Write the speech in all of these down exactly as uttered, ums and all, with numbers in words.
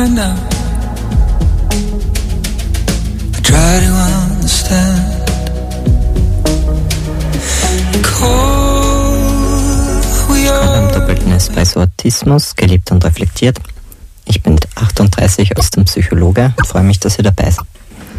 now. I try to understand. Beim doppelten Espresso Autismus, gelebt und reflektiert. Ich bin achtunddreißig, aus dem Psychologe und freue mich, dass ihr dabei seid.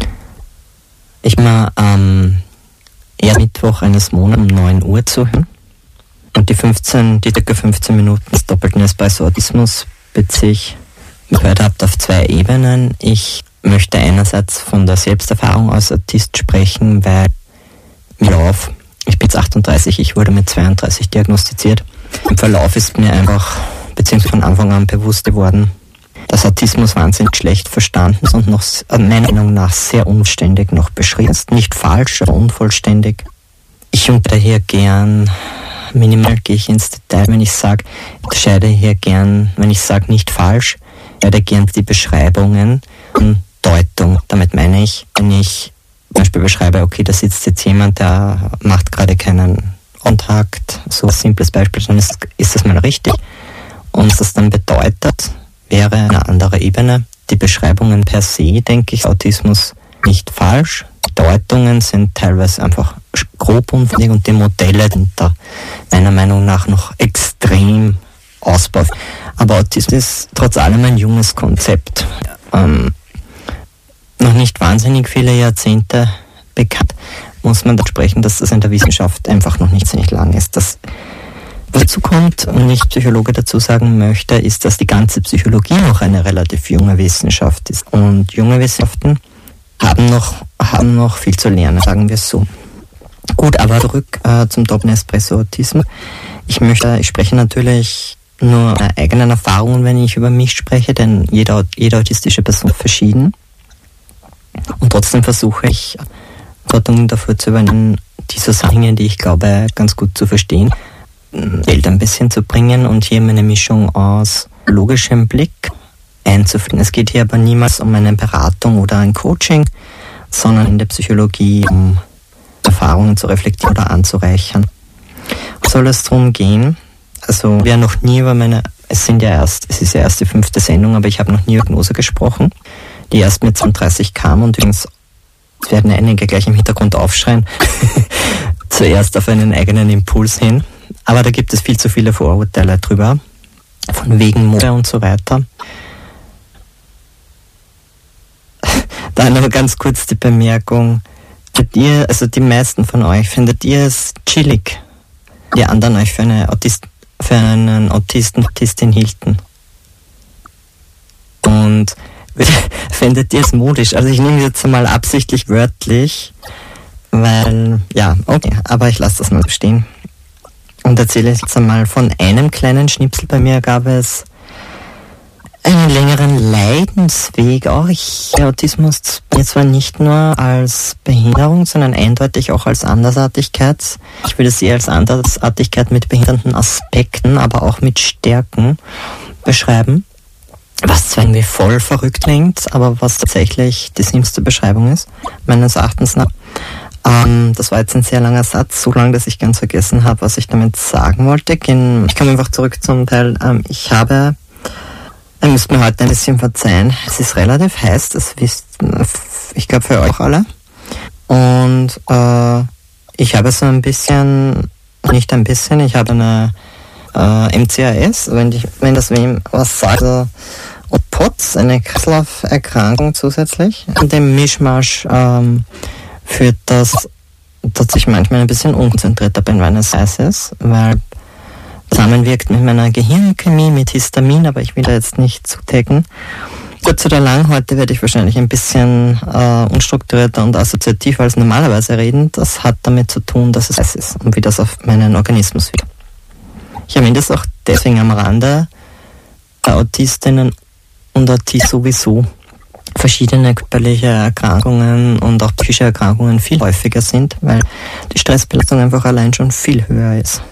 Ich mache am ähm, Mittwoch eines Monats um neun Uhr zu hören. Und die fünfzehn, die ca. fünfzehn Minuten des doppelten Espresso Autismus beziehe ich, wie ihr gehört habt, auf zwei Ebenen. Ich möchte einerseits von der Selbsterfahrung als Autist sprechen, weil im Verlauf, ich bin jetzt achtunddreißig, ich wurde mit zweiunddreißig diagnostiziert. Im Verlauf ist mir einfach, beziehungsweise von Anfang an bewusst geworden, dass Autismus wahnsinnig schlecht verstanden ist und noch, meiner Meinung nach, sehr unvollständig noch beschrieben ist. Nicht falsch, aber unvollständig. Ich unterscheide hier gern, minimal gehe ich ins Detail, wenn ich sage, ich unterscheide hier gern, wenn ich sage nicht falsch, ich werde gern die Beschreibungen und Deutung. Damit meine ich, wenn ich zum Beispiel beschreibe, okay, da sitzt jetzt jemand, der macht gerade keinen Kontakt, so ein simples Beispiel, dann ist, ist das mal richtig. Und was das dann bedeutet, wäre eine andere Ebene. Die Beschreibungen per se, denke ich, Autismus nicht falsch. Die Deutungen sind teilweise einfach grob unfähig und die Modelle sind da meiner Meinung nach noch extrem ausbaufähig. Aber Autismus ist trotz allem ein junges Konzept. Ähm, noch nicht wahnsinnig viele Jahrzehnte bekannt, muss man da sprechen, dass das in der Wissenschaft einfach noch nicht ziemlich lang ist. Das, was dazu kommt und ich Psychologe dazu sagen möchte, ist, dass die ganze Psychologie noch eine relativ junge Wissenschaft ist. Und junge Wissenschaften haben noch, haben noch viel zu lernen, sagen wir es so. Gut, aber zurück äh, zum doppelten Espresso Autismus. Ich möchte, ich spreche natürlich nur meine eigenen Erfahrungen, wenn ich über mich spreche, denn jede, jede autistische Person ist verschieden. Und trotzdem versuche ich, Verantwortung dafür zu übernehmen, die Zusammenhänge, die ich glaube, ganz gut zu verstehen, Welt ein bisschen zu bringen und hier eine Mischung aus logischem Blick einzufinden. Es geht hier aber niemals um eine Beratung oder ein Coaching, sondern in der Psychologie um Erfahrungen zu reflektieren oder anzureichern. Soll es darum gehen, also wer noch nie über meine, es sind ja erst, es ist ja erst die fünfte Sendung, aber ich habe noch nie über Diagnose gesprochen, die erst mit zweiunddreißig kam und übrigens werden einige gleich im Hintergrund aufschreien, zuerst auf einen eigenen Impuls hin. Aber da gibt es viel zu viele Vorurteile drüber, von wegen Mode und so weiter. Dann aber ganz kurz die Bemerkung, findet ihr, also die meisten von euch, findet ihr es chillig, die anderen euch für, eine Autist, für einen Autisten, Autistin hielten? Und findet ihr es modisch? Also ich nehme jetzt mal absichtlich wörtlich, weil, ja, okay, aber ich lasse das mal stehen. Und erzähle jetzt einmal von einem kleinen Schnipsel. Bei mir gab es einen längeren Leidensweg auch. Ich, der Autismus jetzt zwar nicht nur als Behinderung, sondern eindeutig auch als Andersartigkeit. Ich würde es eher als Andersartigkeit mit behindernden Aspekten, aber auch mit Stärken beschreiben. Was zwar irgendwie voll verrückt klingt, aber was tatsächlich die simpelste Beschreibung ist, meines Erachtens nach. Ähm, das war jetzt ein sehr langer Satz, so lang, dass ich ganz vergessen habe, was ich damit sagen wollte. Ich komme einfach zurück zum Teil. Ähm, ich habe, ihr müsst mir heute ein bisschen verzeihen, es ist relativ heiß, das wisst, ich glaube für euch alle. Und äh, ich habe so ein bisschen, nicht ein bisschen, ich habe eine äh, M C A S, wenn, ich, wenn das wem was sagt, also, und P O T S, eine Kreislauferkrankung zusätzlich. In dem Mischmasch ähm, führt das, dass ich manchmal ein bisschen unkonzentrierter bin, wenn es heiß ist, weil zusammenwirkt mit meiner Gehirnchemie, mit Histamin, aber ich will da jetzt nicht zudecken. Kurz oder lang, heute werde ich wahrscheinlich ein bisschen äh, unstrukturierter und assoziativer als normalerweise reden. Das hat damit zu tun, dass es heiß ist und wie das auf meinen Organismus wirkt. Ich erwähne das auch deswegen am Rande, bei Autistinnen und Autisten sowieso verschiedene körperliche Erkrankungen und auch psychische Erkrankungen viel häufiger sind, weil die Stressbelastung einfach allein schon viel höher ist.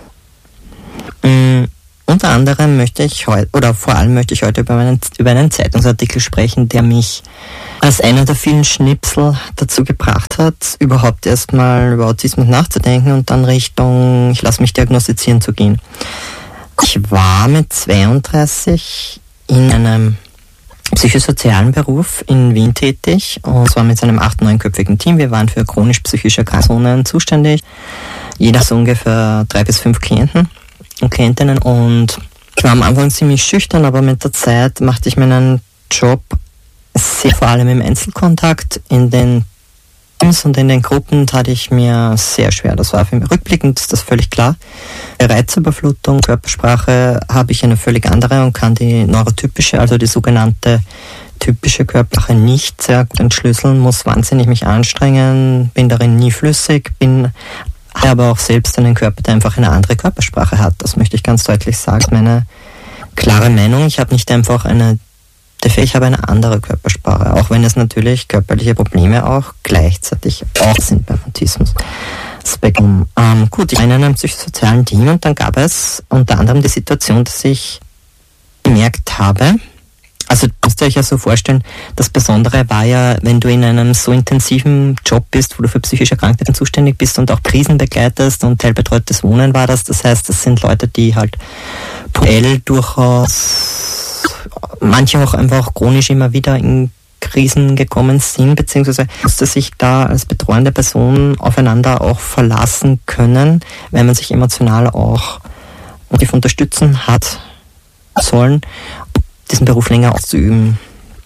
Mhm. Unter anderem möchte ich heute, oder vor allem möchte ich heute über einen, über einen Zeitungsartikel sprechen, der mich als einer der vielen Schnipsel dazu gebracht hat, überhaupt erstmal über Autismus nachzudenken und dann Richtung, ich lasse mich diagnostizieren, zu gehen. Ich war mit zweiunddreißig in einem psychosozialen Beruf in Wien tätig und zwar mit einem acht-, neunköpfigen Team. Wir waren für chronisch psychische Personen zuständig. Jeder so ungefähr drei bis fünf Klienten und Klientinnen und ich war am Anfang ziemlich schüchtern, aber mit der Zeit machte ich meinen Job sehr, vor allem im Einzelkontakt. In den Teams und in den Gruppen tat ich mir sehr schwer. Das war für mich rückblickend, ist das völlig klar. Bei Reizüberflutung, Körpersprache habe ich eine völlig andere und kann die neurotypische, also die sogenannte typische Körpersprache nicht sehr gut entschlüsseln, muss wahnsinnig mich anstrengen, bin darin nie flüssig, bin aber auch selbst einen Körper, der einfach eine andere Körpersprache hat. Das möchte ich ganz deutlich sagen. Meine klare Meinung, ich habe nicht einfach eine Defekt, ich habe eine andere Körpersprache, auch wenn es natürlich körperliche Probleme auch gleichzeitig auch sind beim Autismus. Spektrum. Ähm, gut, ich war in einem psychosozialen Team und dann gab es unter anderem die Situation, dass ich gemerkt habe, also du musst dir euch ja so vorstellen, das Besondere war ja, wenn du in einem so intensiven Job bist, wo du für psychische Krankheiten zuständig bist und auch Krisen begleitest und teilbetreutes Wohnen war das, das heißt, das sind Leute, die halt punktuell durchaus, manche auch einfach chronisch immer wieder in Krisen gekommen sind, beziehungsweise musste sich da als betreuende Person aufeinander auch verlassen können, weil man sich emotional auch unterstützen hat sollen, diesen Beruf länger auszuüben.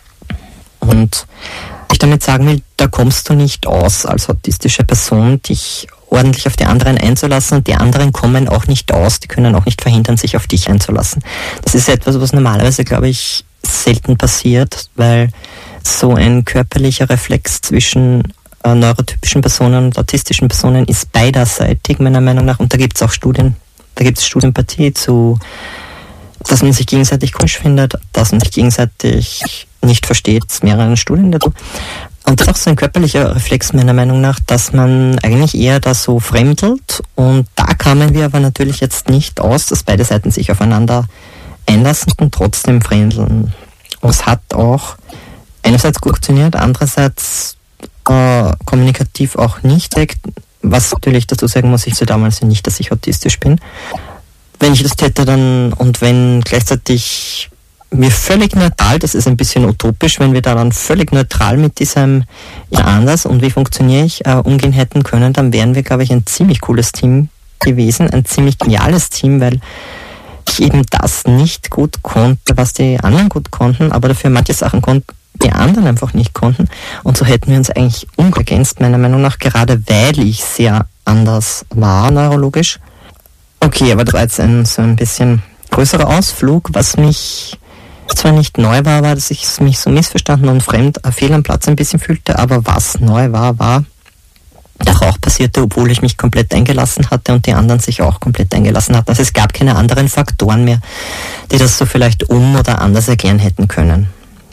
Und ich damit sagen will, da kommst du nicht aus als autistische Person, dich ordentlich auf die anderen einzulassen und die anderen kommen auch nicht aus, die können auch nicht verhindern, sich auf dich einzulassen. Das ist etwas, was normalerweise, glaube ich, selten passiert, weil so ein körperlicher Reflex zwischen äh, neurotypischen Personen und autistischen Personen ist beiderseitig, meiner Meinung nach. Und da gibt es auch Studien, da gibt es Studienpartie zu, dass man sich gegenseitig komisch findet, dass man sich gegenseitig nicht versteht, es mehrere Studien dazu. Und das ist auch so ein körperlicher Reflex meiner Meinung nach, dass man eigentlich eher da so fremdelt. Und da kamen wir aber natürlich jetzt nicht aus, dass beide Seiten sich aufeinander einlassen und trotzdem fremdeln. Und es hat auch einerseits gut funktioniert, andererseits äh, kommunikativ auch nicht. Was natürlich dazu sagen muss, ich so damals nicht, dass ich autistisch bin. Wenn ich das täte dann und wenn gleichzeitig mir völlig neutral, das ist ein bisschen utopisch, wenn wir da dann völlig neutral mit diesem ja, anders und wie funktioniere ich äh, umgehen hätten können, dann wären wir, glaube ich, ein ziemlich cooles Team gewesen, ein ziemlich geniales Team, weil ich eben das nicht gut konnte, was die anderen gut konnten, aber dafür manche Sachen konnten, die anderen einfach nicht konnten. Und so hätten wir uns eigentlich umergänzt, meiner Meinung nach, gerade weil ich sehr anders war, neurologisch. Okay, aber das war jetzt ein, so ein bisschen größerer Ausflug. Was mich zwar nicht neu war, war, dass ich mich so missverstanden und fremd, fehl am Platz ein bisschen fühlte, aber was neu war, war, dass auch passierte, obwohl ich mich komplett eingelassen hatte und die anderen sich auch komplett eingelassen hatten. Also es gab keine anderen Faktoren mehr, die das so vielleicht um- oder anders erklären hätten können.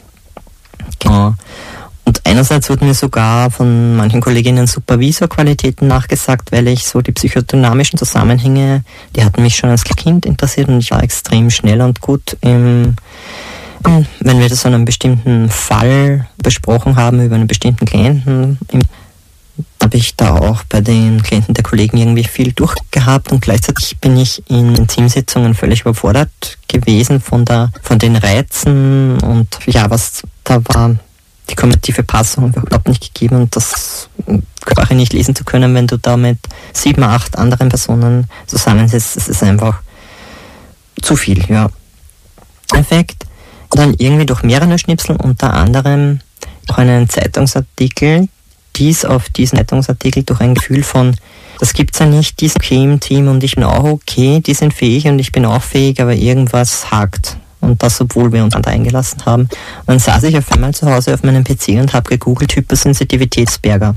Genau. Und einerseits wurden mir sogar von manchen Kolleginnen Supervisorqualitäten nachgesagt, weil ich so die psychodynamischen Zusammenhänge, die hatten mich schon als Kind interessiert und ich war extrem schnell und gut im, wenn wir das an einem bestimmten Fall besprochen haben, über einen bestimmten Klienten, habe ich da auch bei den Klienten der Kollegen irgendwie viel durchgehabt und gleichzeitig bin ich in Teamsitzungen völlig überfordert gewesen von der, von den Reizen und ja, was da war, die kommunikative Passung überhaupt nicht gegeben und das Sprache nicht lesen zu können, wenn du da mit sieben, acht anderen Personen zusammensitzt, das ist einfach zu viel, ja. Effekt. Und dann irgendwie durch mehrere Schnipsel, unter anderem auch einen Zeitungsartikel, dies auf diesen Zeitungsartikel durch ein Gefühl von, das gibt's ja nicht, die sind okay im Team und ich bin auch okay, die sind fähig und ich bin auch fähig, aber irgendwas hakt. Und das, obwohl wir uns eingelassen haben. Und dann saß ich auf einmal zu Hause auf meinem P C und habe gegoogelt Hypersensitivitätsberger.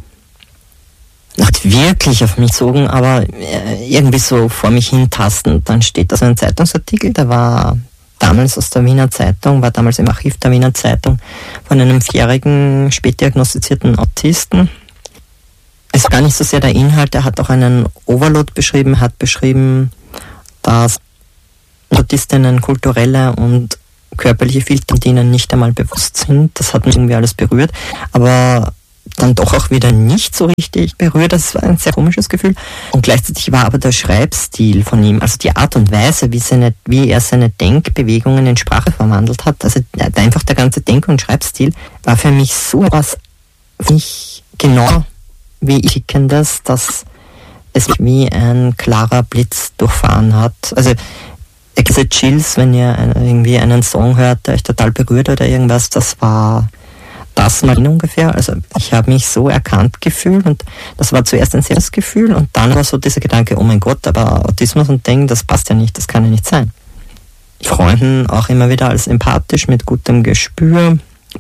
Nicht wirklich auf mich gezogen, aber irgendwie so vor mich hintasten. Dann steht da so ein Zeitungsartikel, der war damals aus der Wiener Zeitung, war damals im Archiv der Wiener Zeitung, von einem vierjährigen, spät diagnostizierten Autisten. Es war gar nicht so sehr der Inhalt, er hat auch einen Overload beschrieben, hat beschrieben, dass Autistinnen kulturelle und körperliche Filter, die ihnen nicht einmal bewusst sind. Das hat mich irgendwie alles berührt. Aber dann doch auch wieder nicht so richtig berührt. Das war ein sehr komisches Gefühl. Und gleichzeitig war aber der Schreibstil von ihm, also die Art und Weise, wie, seine, wie er seine Denkbewegungen in Sprache verwandelt hat, also einfach der ganze Denk- und Schreibstil, war für mich so was, nicht genau wie ich tickendes, dass es wie ein klarer Blitz durchfahren hat. Also diese Chills, wenn ihr irgendwie einen Song hört, der euch total berührt oder irgendwas, das war das mal ungefähr. Also ich habe mich so erkannt gefühlt und das war zuerst ein sehr Gefühl und dann war so dieser Gedanke, oh mein Gott, aber Autismus und Denken, das passt ja nicht, das kann ja nicht sein. Freunden auch immer wieder als empathisch mit gutem Gespür.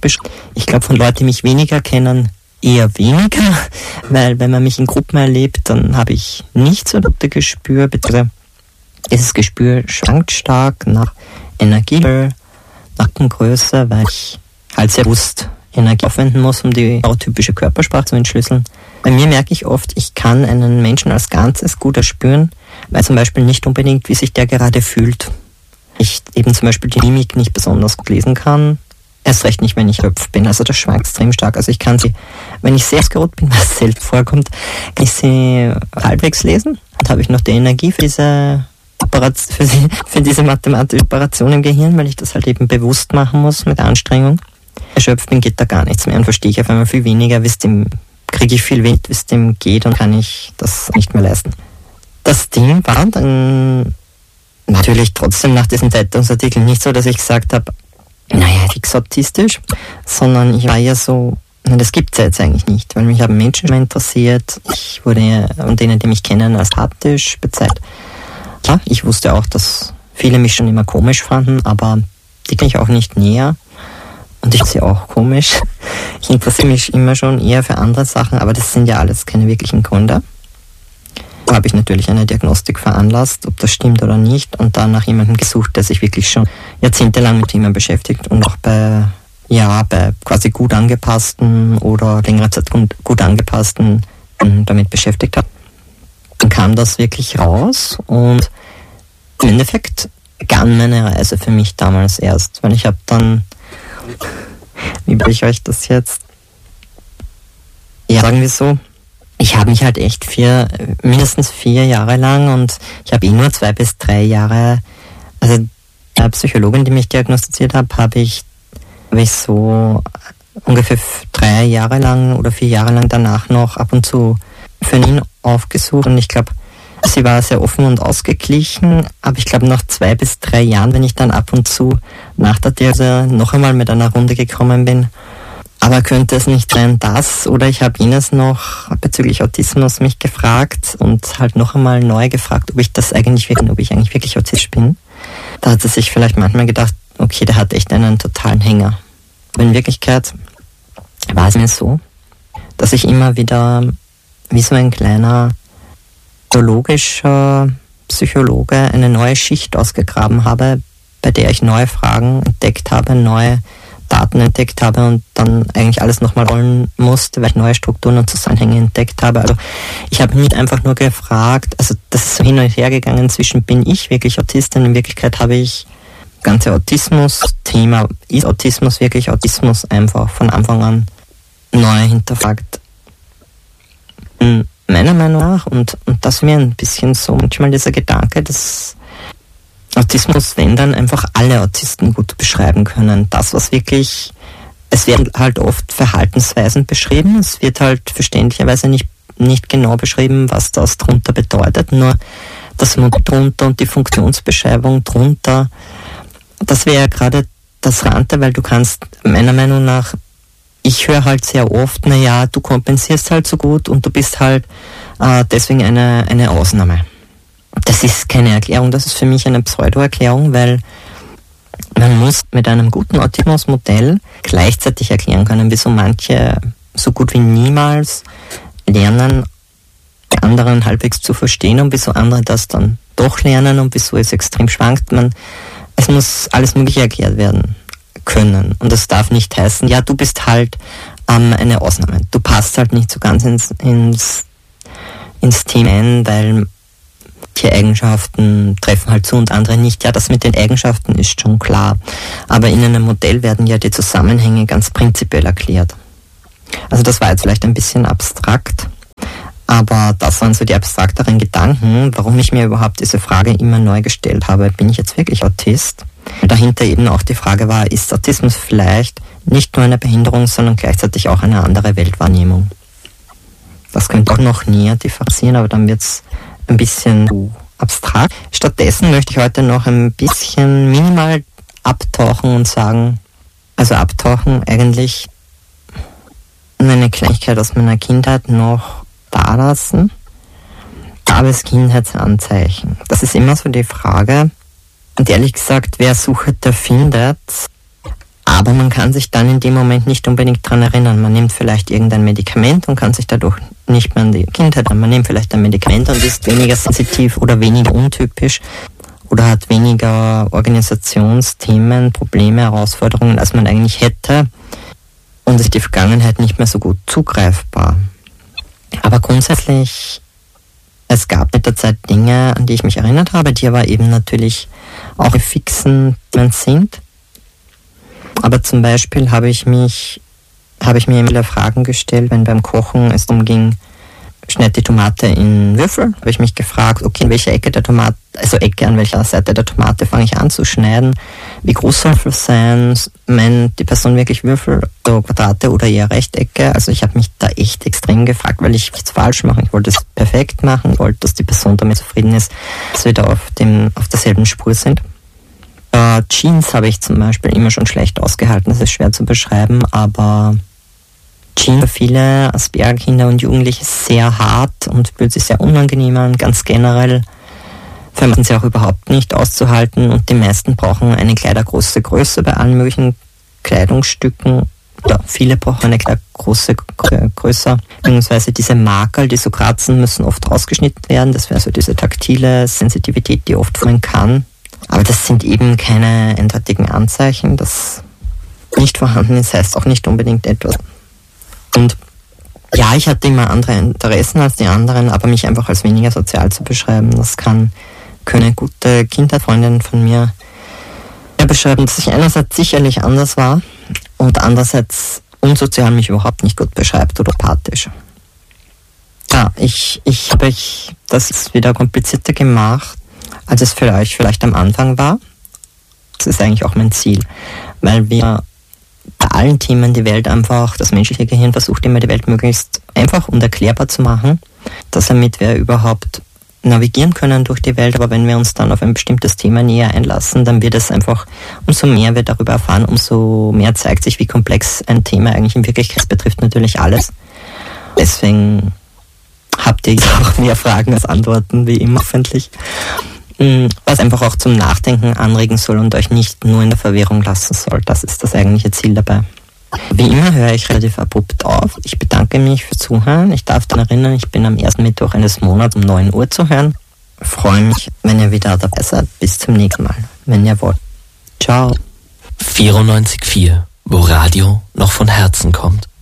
Ich glaube, von Leuten, die mich weniger kennen, eher weniger, weil wenn man mich in Gruppen erlebt, dann habe ich nicht so gutes Gespür, beziehungsweise dieses Gespür schwankt stark nach Energie, nach Größe, weil ich halt sehr bewusst Energie aufwenden muss, um die neurotypische Körpersprache zu entschlüsseln. Bei mir merke ich oft, ich kann einen Menschen als Ganzes gut erspüren, weil zum Beispiel nicht unbedingt, wie sich der gerade fühlt. Ich eben zum Beispiel die Mimik nicht besonders gut lesen kann, erst recht nicht, wenn ich Köpf bin. Also das schwankt extrem stark. Also ich kann sie, wenn ich sehr ausgeruht bin, was selten vorkommt, kann ich sie halbwegs lesen und habe ich noch die Energie für diese Operation, für, die, für diese mathematische Operation im Gehirn, weil ich das halt eben bewusst machen muss mit Anstrengung. Erschöpft bin, geht da gar nichts mehr und verstehe ich auf einmal viel weniger, wie es dem, kriege ich viel Wind, wie es dem geht und kann ich das nicht mehr leisten. Das Ding war dann natürlich trotzdem nach diesem Zeitungsartikel nicht so, dass ich gesagt habe, naja, fix autistisch, sondern ich war ja so, na, das gibt es ja jetzt eigentlich nicht, weil mich haben Menschen schon interessiert, ich wurde und denen, die mich kennen, als apathisch bezeichnet. Ja, ich wusste auch, dass viele mich schon immer komisch fanden, aber die kenne ich auch nicht näher. Und ich finde sie auch komisch. Ich interessiere mich immer schon eher für andere Sachen, aber das sind ja alles keine wirklichen Gründe. Da habe ich natürlich eine Diagnostik veranlasst, ob das stimmt oder nicht, und dann nach jemandem gesucht, der sich wirklich schon jahrzehntelang mit Themen beschäftigt und auch bei, ja, bei quasi gut angepassten oder längere Zeit gut angepassten damit beschäftigt hat. Dann kam das wirklich raus und im Endeffekt begann meine Reise für mich damals erst, weil ich habe dann, wie will ich euch das jetzt, ja, sagen wir so, ich habe mich halt echt vier, mindestens vier Jahre lang und ich habe eh nur zwei bis drei Jahre, also der Psychologin, die mich diagnostiziert hat, habe ich, habe ich so ungefähr drei Jahre lang oder vier Jahre lang danach noch ab und zu für ihn aufgesucht und ich glaube, sie war sehr offen und ausgeglichen, aber ich glaube nach zwei bis drei Jahren, wenn ich dann ab und zu nach der Diagnose noch einmal mit einer Runde gekommen bin, aber könnte es nicht sein, das, oder ich habe Ines noch bezüglich Autismus mich gefragt und halt noch einmal neu gefragt, ob ich das eigentlich wirklich, ob ich eigentlich wirklich autistisch bin. Da hat sie sich vielleicht manchmal gedacht, okay, der hat echt einen totalen Hänger. Aber in Wirklichkeit war es mir so, dass ich immer wieder wie so ein kleiner biologischer Psychologe eine neue Schicht ausgegraben habe, bei der ich neue Fragen entdeckt habe, neue Daten entdeckt habe und dann eigentlich alles nochmal rollen musste, weil ich neue Strukturen und Zusammenhänge entdeckt habe. Also ich habe nicht einfach nur gefragt, also das ist so hin und her gegangen zwischen, bin ich wirklich Autistin? In Wirklichkeit habe ich das ganze Autismus-Thema, ist Autismus wirklich Autismus, einfach von Anfang an neu hinterfragt. Meiner Meinung nach, und, und das mir ein bisschen so manchmal dieser Gedanke, dass Autismus, wenn dann einfach alle Autisten gut beschreiben können. Das, was wirklich, es werden halt oft Verhaltensweisen beschrieben, es wird halt verständlicherweise nicht, nicht genau beschrieben, was das drunter bedeutet, nur das Modell drunter und die Funktionsbeschreibung drunter, das wäre ja gerade das Rante, weil du kannst meiner Meinung nach, ich höre halt sehr oft, naja, du kompensierst halt so gut und du bist halt äh, deswegen eine, eine Ausnahme. Das ist keine Erklärung, das ist für mich eine Pseudo-Erklärung, weil man muss mit einem guten Autismusmodell gleichzeitig erklären können, wieso manche so gut wie niemals lernen, die anderen halbwegs zu verstehen und wieso andere das dann doch lernen und wieso es extrem schwankt. Man, es muss alles Mögliche erklärt werden können und das darf nicht heißen, ja, du bist halt ähm, eine Ausnahme. Du passt halt nicht so ganz ins, ins, ins Team ein, weil die Eigenschaften treffen halt zu und andere nicht. Ja, das mit den Eigenschaften ist schon klar. Aber in einem Modell werden ja die Zusammenhänge ganz prinzipiell erklärt. Also das war jetzt vielleicht ein bisschen abstrakt, aber das waren so die abstrakteren Gedanken, warum ich mir überhaupt diese Frage immer neu gestellt habe, bin ich jetzt wirklich Autist? Und dahinter eben auch die Frage war, ist Autismus vielleicht nicht nur eine Behinderung, sondern gleichzeitig auch eine andere Weltwahrnehmung? Das könnte auch noch näher differenzieren, aber dann wird es ein bisschen abstrakt. Stattdessen möchte ich heute noch ein bisschen minimal abtauchen und sagen, also abtauchen eigentlich eine Kleinigkeit aus meiner Kindheit noch da lassen. Gab es Kindheitsanzeichen? Das ist immer so die Frage. Und ehrlich gesagt, wer sucht, der findet. Aber man kann sich dann in dem Moment nicht unbedingt dran erinnern. Man nimmt vielleicht irgendein Medikament und kann sich dadurch nicht mehr an die Kindheit erinnern. Man nimmt vielleicht ein Medikament und ist weniger sensitiv oder weniger untypisch oder hat weniger Organisationsthemen, Probleme, Herausforderungen, als man eigentlich hätte. Und ist die Vergangenheit nicht mehr so gut zugreifbar. Aber grundsätzlich, es gab mit der Zeit Dinge, an die ich mich erinnert habe, die aber eben natürlich auch fixen sind. Aber zum Beispiel habe ich mich, habe ich mir immer wieder Fragen gestellt, wenn beim Kochen es darum ging, schneid die Tomate in Würfel, habe ich mich gefragt, okay, in welcher Ecke der Tomate, also Ecke, an welcher Seite der Tomate fange ich an zu schneiden, wie groß soll Würfel sein, meint die Person wirklich Würfel, so Quadrate oder eher Rechtecke, also ich habe mich da echt extrem gefragt, weil ich nichts falsch mache, ich wollte es perfekt machen, ich wollte, dass die Person damit zufrieden ist, dass wir da auf dem, auf derselben Spur sind. Äh, Jeans habe ich zum Beispiel immer schon schlecht ausgehalten, das ist schwer zu beschreiben, aber Jeans für viele Asperger-Kinder und Jugendliche sehr hart und fühlt sich sehr unangenehm an, ganz generell vermeiden sie auch überhaupt nicht auszuhalten und die meisten brauchen eine kleidergroße Größe bei allen möglichen Kleidungsstücken. Oder viele brauchen eine kleidergroße Größe, beziehungsweise diese Makel, die so kratzen, müssen oft rausgeschnitten werden. Das wäre so diese taktile Sensitivität, die oft kommen kann. Aber das sind eben keine eindeutigen Anzeichen, das nicht vorhanden ist, heißt auch nicht unbedingt etwas. Und ja, ich hatte immer andere Interessen als die anderen, aber mich einfach als weniger sozial zu beschreiben, das kann keine gute Kindheitsfreundin von mir beschreiben, dass ich einerseits sicherlich anders war und andererseits unsozial mich überhaupt nicht gut beschreibt oder apathisch. Ja, ich, ich habe ich das wieder komplizierter gemacht, als es für euch vielleicht am Anfang war. Das ist eigentlich auch mein Ziel, weil wir bei allen Themen die Welt einfach, das menschliche Gehirn versucht immer die Welt möglichst einfach und erklärbar zu machen, dass damit wir überhaupt navigieren können durch die Welt, aber wenn wir uns dann auf ein bestimmtes Thema näher einlassen, dann wird es einfach, umso mehr wir darüber erfahren, umso mehr zeigt sich, wie komplex ein Thema eigentlich in Wirklichkeit betrifft, natürlich alles. Deswegen habt ihr jetzt auch mehr Fragen als Antworten, wie immer hoffentlich. Was einfach auch zum Nachdenken anregen soll und euch nicht nur in der Verwirrung lassen soll. Das ist das eigentliche Ziel dabei. Wie immer höre ich relativ abrupt auf. Ich bedanke mich fürs Zuhören. Ich darf daran erinnern, ich bin am ersten Mittwoch eines Monats um neun Uhr zu hören. Ich freue mich, wenn ihr wieder dabei seid. Bis zum nächsten Mal, wenn ihr wollt. Ciao. vierundneunzig Komma vier, wo Radio noch von Herzen kommt.